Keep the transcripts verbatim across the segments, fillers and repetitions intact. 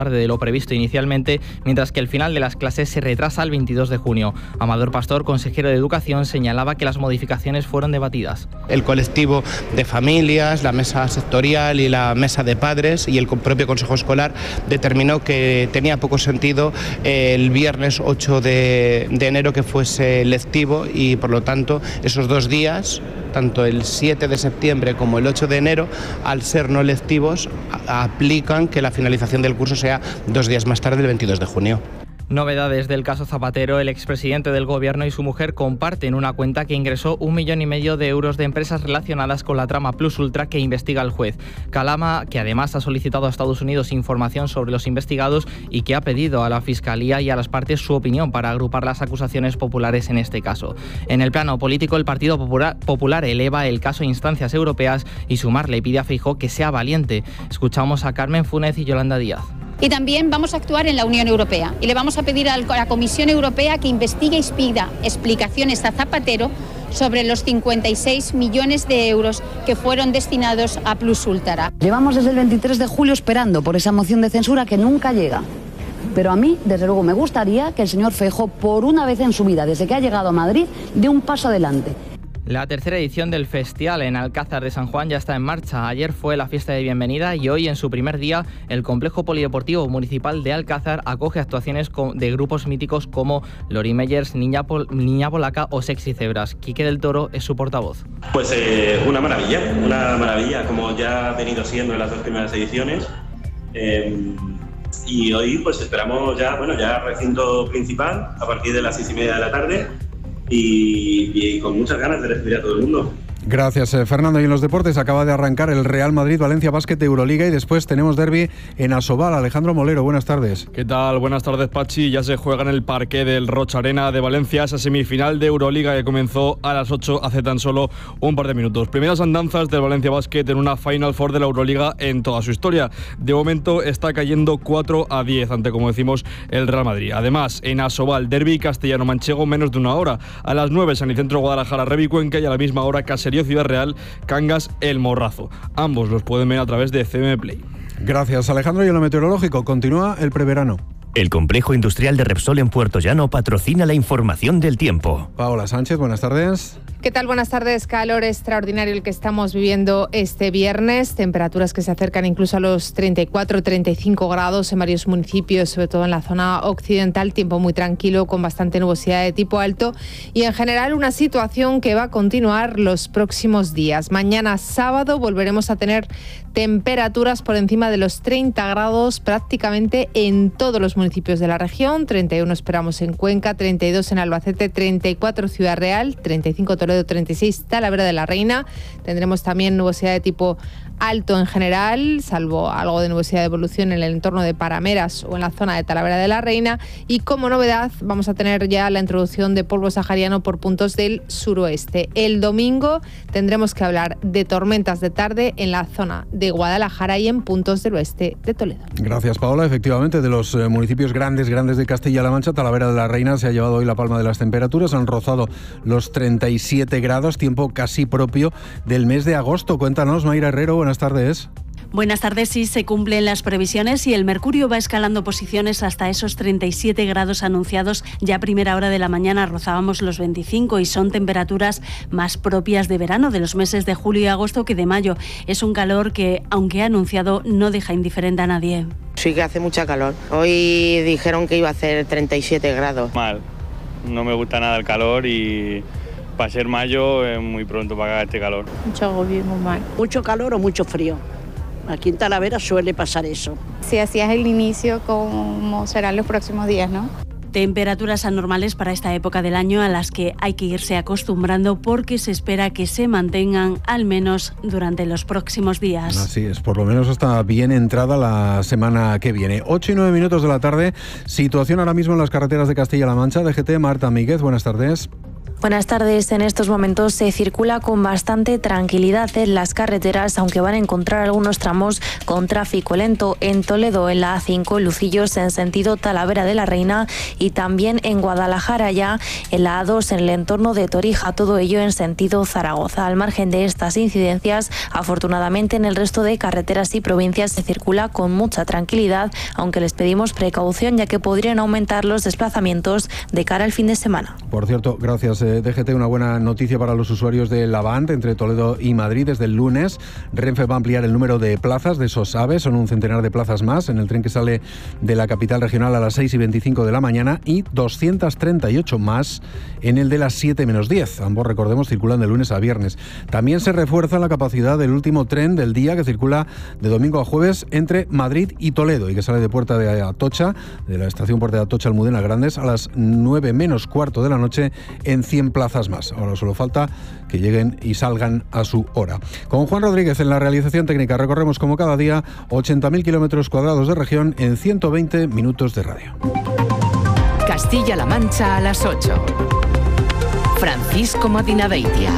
de lo previsto inicialmente, mientras que el final de las clases se retrasa al veintidós de junio. Amador Pastor, consejero de Educación, señalaba que las modificaciones fueron debatidas. El colectivo de familias, la mesa sectorial y la mesa de padres y el propio Consejo Escolar determinó que tenía poco sentido el viernes ocho de enero que fuese lectivo y por lo tanto esos dos días, tanto el siete de septiembre como el ocho de enero, al ser no lectivos, aplican que la finalización del curso sea dos días más tarde, el veintidós de junio. Novedades del caso Zapatero. El expresidente del Gobierno y su mujer comparten una cuenta que ingresó un millón y medio de euros de empresas relacionadas con la trama Plus Ultra que investiga el juez. Calama, que además ha solicitado a Estados Unidos información sobre los investigados y que ha pedido a la Fiscalía y a las partes su opinión para agrupar las acusaciones populares en este caso. En el plano político, el Partido Popular, Popular eleva el caso a instancias europeas y Sumar le pide a Feijóo que sea valiente. Escuchamos a Carmen Funes y Yolanda Díaz. Y también vamos a actuar en la Unión Europea y le vamos a pedir a la Comisión Europea que investigue y pida explicaciones a Zapatero sobre los cincuenta y seis millones de euros que fueron destinados a Plus Ultra. Llevamos desde el veintitrés de julio esperando por esa moción de censura que nunca llega. Pero a mí, desde luego, me gustaría que el señor Feijóo, por una vez en su vida, desde que ha llegado a Madrid, dé un paso adelante. La tercera edición del Festial en Alcázar de San Juan ya está en marcha. Ayer fue la fiesta de bienvenida y hoy, en su primer día, el Complejo Polideportivo Municipal de Alcázar acoge actuaciones de grupos míticos como Lori Meyers, Niña, Pol Niña Polaca o Sexy Zebras. Quique del Toro es su portavoz. Pues eh, una maravilla, una maravilla, como ya ha venido siendo en las dos primeras ediciones. Eh, y hoy pues esperamos ya, bueno, ya recinto principal a partir de las seis y media de la tarde. Y, y con muchas ganas de recibir a todo el mundo. Gracias, eh, Fernando. Y en los deportes acaba de arrancar el Real Madrid-Valencia Basket de Euroliga y después tenemos derbi en Asobal. Alejandro Molero, buenas tardes. ¿Qué tal? Buenas tardes, Pachi. Ya se juega en el parqué del Rocha Arena de Valencia esa semifinal de Euroliga que comenzó a las ocho hace tan solo un par de minutos. Primeras andanzas del Valencia Basket en una Final Four de la Euroliga en toda su historia. De momento está cayendo cuatro a diez ante, como decimos, el Real Madrid. Además, en Asobal, derbi castellano-manchego menos de una hora. A las nueve, San Vicentro Guadalajara, Revi Cuenca y a la misma hora Caserío Ciudad Real, Cangas El Morrazo. Ambos los pueden ver a través de C M Play. Gracias, Alejandro. Y en lo meteorológico, continúa el preverano. El complejo industrial de Repsol en Puerto Llano patrocina la información del tiempo. Paola Sánchez, buenas tardes. ¿Qué tal? Buenas tardes. Calor extraordinario el que estamos viviendo este viernes. Temperaturas que se acercan incluso a los treinta y cuatro, treinta y cinco grados en varios municipios, sobre todo en la zona occidental. Tiempo muy tranquilo, con bastante nubosidad de tipo alto. Y en general una situación que va a continuar los próximos días. Mañana sábado volveremos a tener temperaturas por encima de los treinta grados prácticamente en todos los municipios de la región. treinta y uno esperamos en Cuenca, treinta y dos en Albacete, treinta y cuatro Ciudad Real, treinta y cinco Toledo, treinta y seis Talavera de la Reina. Tendremos también nubosidad de tipo alto en general, salvo algo de nubosidad de evolución en el entorno de Parameras o en la zona de Talavera de la Reina. Y como novedad vamos a tener ya la introducción de polvo sahariano por puntos del suroeste. El domingo tendremos que hablar de tormentas de tarde en la zona de Guadalajara y en puntos del oeste de Toledo. Gracias, Paola. Efectivamente, de los eh, municipios grandes, grandes de Castilla-La Mancha, Talavera de la Reina se ha llevado hoy la palma de las temperaturas. Han rozado los treinta y siete grados, tiempo casi propio del mes de agosto. Cuéntanos, Mayra Herrero, buenas tardes. Buenas tardes. Sí, se cumplen las previsiones y el mercurio va escalando posiciones hasta esos treinta y siete grados anunciados. Ya a primera hora de la mañana rozábamos los veinticinco y son temperaturas más propias de verano, de los meses de julio y agosto que de mayo. Es un calor que, aunque anunciado, no deja indiferente a nadie. Sí que hace mucha calor. Hoy dijeron que iba a hacer treinta y siete grados. Mal, no me gusta nada el calor y para ser mayo es muy pronto para que haga este calor. Mucho agobio, muy mal. ¿Mucho calor o mucho frío? Aquí en Talavera suele pasar eso. Si así es el inicio, ¿cómo serán los próximos días, no? Temperaturas anormales para esta época del año a las que hay que irse acostumbrando porque se espera que se mantengan al menos durante los próximos días. Así es, por lo menos hasta bien entrada la semana que viene. ocho y nueve minutos de la tarde. Situación ahora mismo en las carreteras de Castilla-La Mancha. D G T, Marta Míguez, buenas tardes. Buenas tardes. En estos momentos se circula con bastante tranquilidad en las carreteras, aunque van a encontrar algunos tramos con tráfico lento en Toledo, en la A cinco, en Lucillos, en sentido Talavera de la Reina, y también en Guadalajara, ya en la A dos, en el entorno de Torija, todo ello en sentido Zaragoza. Al margen de estas incidencias, afortunadamente en el resto de carreteras y provincias se circula con mucha tranquilidad, aunque les pedimos precaución, ya que podrían aumentar los desplazamientos de cara al fin de semana. Por cierto, gracias D G T, una buena noticia para los usuarios del Avant entre Toledo y Madrid. Desde el lunes, Renfe va a ampliar el número de plazas de esos AVE, son un centenar de plazas más en el tren que sale de la capital regional a las seis y veinticinco de la mañana y doscientas treinta y ocho más en el de las siete menos diez. Ambos, recordemos, circulan de lunes a viernes. También se refuerza la capacidad del último tren del día que circula de domingo a jueves entre Madrid y Toledo y que sale de Puerta de Atocha, de la estación Puerta de Atocha Almudena Grandes, a las nueve menos cuarto de la noche en cien plazas más. Ahora solo falta que lleguen y salgan a su hora. Con Juan Rodríguez en la realización técnica recorremos como cada día ochenta mil kilómetros cuadrados de región en ciento veinte minutos de radio. Castilla-La Mancha a las ocho. Francisco Madinabeitia.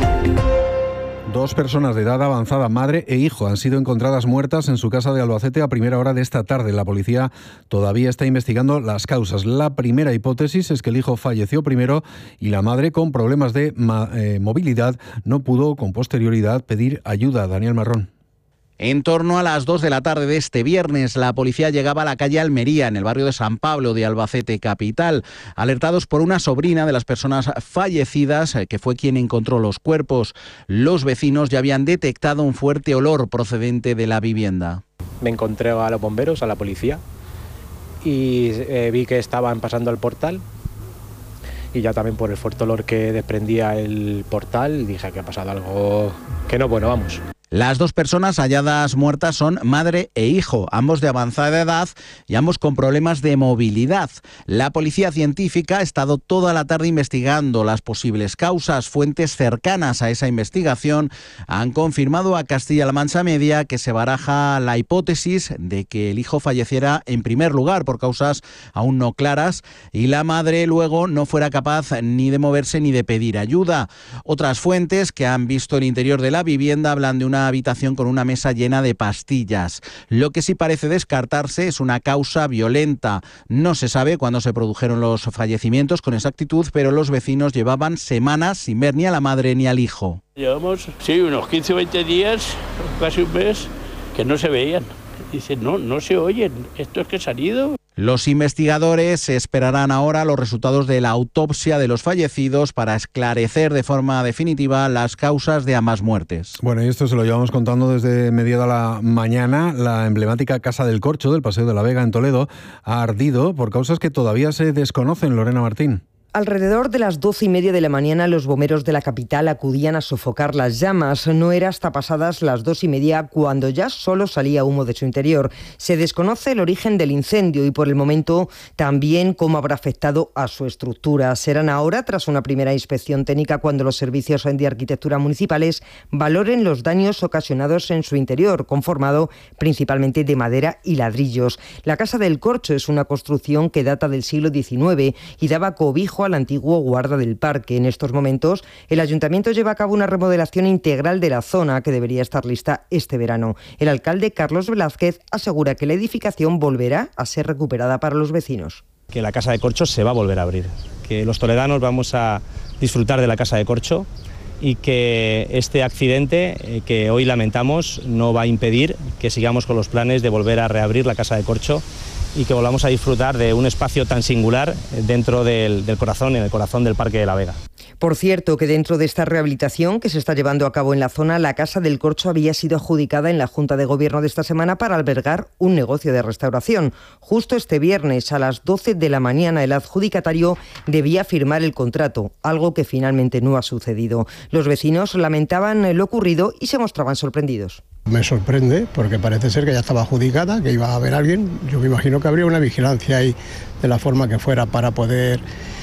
Dos personas de edad avanzada, madre e hijo, han sido encontradas muertas en su casa de Albacete a primera hora de esta tarde. La policía todavía está investigando las causas. La primera hipótesis es que el hijo falleció primero y la madre, con problemas de eh, movilidad, no pudo con posterioridad pedir ayuda. Daniel Marrón. En torno a las dos de la tarde de este viernes, la policía llegaba a la calle Almería, en el barrio de San Pablo de Albacete capital, alertados por una sobrina de las personas fallecidas, que fue quien encontró los cuerpos. Los vecinos ya habían detectado un fuerte olor procedente de la vivienda. Me encontré a los bomberos, a la policía, y eh, vi que estaban pasando el portal. Y ya también por el fuerte olor que desprendía el portal, dije que ha pasado algo que no, bueno, vamos. Las dos personas halladas muertas son madre e hijo, ambos de avanzada edad y ambos con problemas de movilidad. La policía científica ha estado toda la tarde investigando las posibles causas. Fuentes cercanas a esa investigación han confirmado a Castilla-La Mancha Media que se baraja la hipótesis de que el hijo falleciera en primer lugar por causas aún no claras y la madre luego no fuera capaz ni de moverse ni de pedir ayuda. Otras fuentes que han visto el interior de la vivienda hablan de una habitación con una mesa llena de pastillas. Lo que sí parece descartarse es una causa violenta. No se sabe cuándo se produjeron los fallecimientos con exactitud, pero los vecinos llevaban semanas sin ver ni a la madre ni al hijo. Llevamos, sí, unos quince o veinte días, casi un mes, que no se veían. Dicen, no, no se oyen, esto es que se han ido. Los investigadores esperarán ahora los resultados de la autopsia de los fallecidos para esclarecer de forma definitiva las causas de ambas muertes. Bueno, y esto se lo llevamos contando desde mediada la mañana. La emblemática Casa del Corcho del Paseo de la Vega en Toledo ha ardido por causas que todavía se desconocen. Lorena Martín. Alrededor de las doce y media de la mañana, los bomberos de la capital acudían a sofocar las llamas. No era hasta pasadas las dos y media cuando ya solo salía humo de su interior. Se desconoce el origen del incendio y por el momento también cómo habrá afectado a su estructura. Serán ahora, tras una primera inspección técnica, cuando los servicios de arquitectura municipales valoren los daños ocasionados en su interior, conformado principalmente de madera y ladrillos. La Casa del Corcho es una construcción que data del siglo diecinueve y daba cobijo al antiguo guarda del parque. En estos momentos, el ayuntamiento lleva a cabo una remodelación integral de la zona que debería estar lista este verano. El alcalde Carlos Velázquez asegura que la edificación volverá a ser recuperada para los vecinos. Que la Casa de Corcho se va a volver a abrir, que los toledanos vamos a disfrutar de la Casa de Corcho y que este accidente eh, que hoy lamentamos no va a impedir que sigamos con los planes de volver a reabrir la Casa de Corcho y que volvamos a disfrutar de un espacio tan singular dentro del, del corazón, en el corazón del Parque de la Vega. Por cierto, que dentro de esta rehabilitación que se está llevando a cabo en la zona, la Casa del Corcho había sido adjudicada en la Junta de Gobierno de esta semana para albergar un negocio de restauración. Justo este viernes a las doce de la mañana el adjudicatario debía firmar el contrato, algo que finalmente no ha sucedido. Los vecinos lamentaban lo ocurrido y se mostraban sorprendidos. Me sorprende porque parece ser que ya estaba adjudicada, que iba a haber alguien. Yo me imagino que habría una vigilancia ahí de la forma que fuera para poder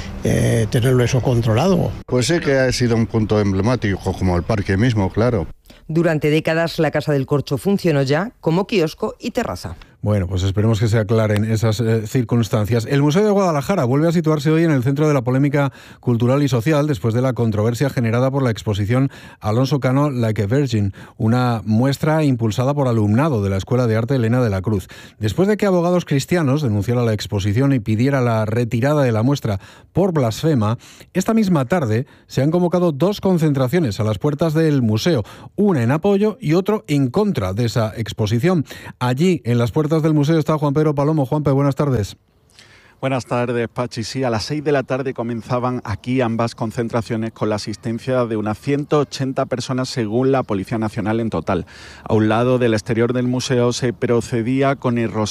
eh, tenerlo eso controlado. Pues sí que ha sido un punto emblemático, como el parque mismo, claro. Durante décadas la Casa del Corcho funcionó ya como kiosco y terraza. Bueno, pues esperemos que se aclaren esas eh, circunstancias. El Museo de Guadalajara vuelve a situarse hoy en el centro de la polémica cultural y social después de la controversia generada por la exposición Alonso Cano Like a Virgin, una muestra impulsada por alumnado de la Escuela de Arte Elena de la Cruz. Después de que abogados cristianos denunciaran la exposición y pidiera la retirada de la muestra por blasfema, esta misma tarde se han convocado dos concentraciones a las puertas del museo, una en apoyo y otro en contra de esa exposición. Allí, en las puertas del museo, está Juan Pedro Palomo. Juanpe, buenas tardes. Buenas tardes, Pachi. Sí, a las seis de la tarde comenzaban aquí ambas concentraciones con la asistencia de unas ciento ochenta personas según la Policía Nacional en total. A un lado del exterior del museo se procedía con el rosario